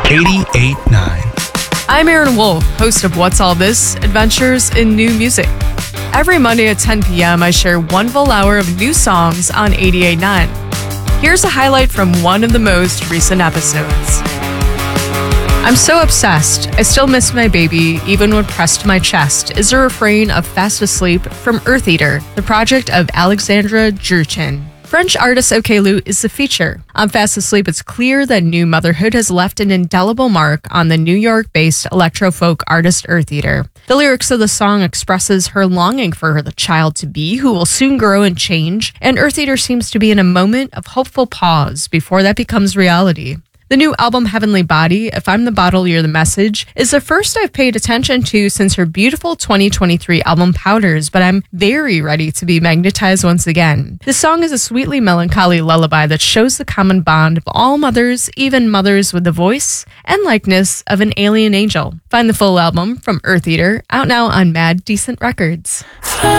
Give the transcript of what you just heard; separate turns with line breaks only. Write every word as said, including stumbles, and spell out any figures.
eighty-eight point nine.
I'm Aaron Wolf, host of What's All This? Adventures in New Music. Every Monday at ten p.m., I share one full hour of new songs on eighty-eight point nine. Here's a highlight from one of the most recent episodes. I'm so obsessed, I still miss my baby, even when pressed to my chest, is a refrain of Fast Asleep from Earth Eater, the project of Alexandra Jurchen. French artist Okelou is the feature. On Fast Asleep, it's clear that new motherhood has left an indelible mark on the New York-based electro-folk artist Earth Eater. The lyrics of the song expresses her longing for the child-to-be who will soon grow and change, and Earth Eater seems to be in a moment of hopeful pause before that becomes reality. The new album Heavenly Body, If I'm the Bottle, You're the Message, is the first I've paid attention to since her beautiful twenty twenty-three album Powders, but I'm very ready to be magnetized once again. This song is a sweetly melancholy lullaby that shows the common bond of all mothers, even mothers with the voice and likeness of an alien angel. Find the full album from Earth Eater, out now on Mad Decent Records.